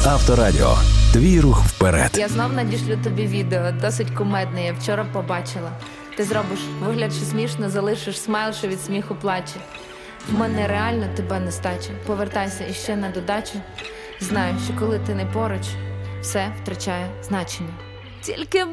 Авторадіо. Твій рух вперед. Я знов надішлю тобі відео, досить кумедне, я вчора побачила. Ти зробиш вигляд, що смішно, залишиш смайл, що від сміху плаче. В мене реально тебе нестача. Повертайся іще на додачу. Знаю, що коли ти не поруч, все втрачає значення. Тільки